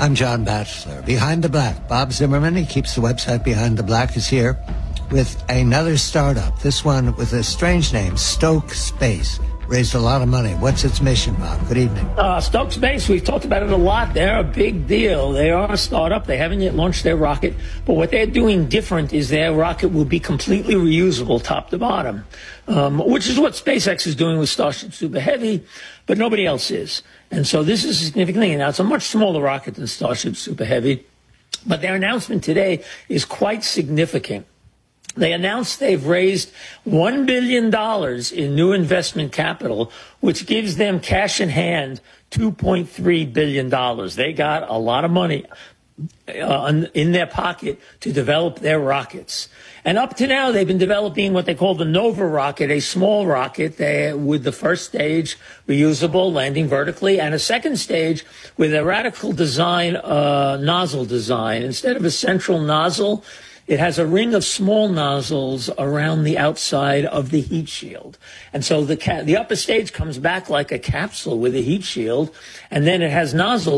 I'm John Batchelor. Behind the Black, Bob Zimmerman, he keeps the website Behind the Black, is here with another startup. This one with a strange name, Stoke Space. Raised a lot of money. What's its mission, Bob? Good evening. Stoke Space, we've talked about it a lot. They're a big deal. They are a startup. They haven't yet launched their rocket. But what they're doing different is their rocket will be completely reusable top to bottom, which is what SpaceX is doing with Starship Super Heavy, but nobody else is. And so this is a significant thing. Now, it's a much smaller rocket than Starship Super Heavy, but their announcement today is quite significant. They announced they've raised $1 billion in new investment capital, which gives them cash in hand $2.3 billion. They got a lot of money in their pocket to develop their rockets. And up to now, they've been developing what they call the Nova rocket, a small rocket with the first stage reusable, landing vertically, and a second stage with a radical design, nozzle design. Instead of a central nozzle, it has a ring of small nozzles around the outside of the heat shield. And so the upper stage comes back like a capsule with a heat shield, and then it has nozzles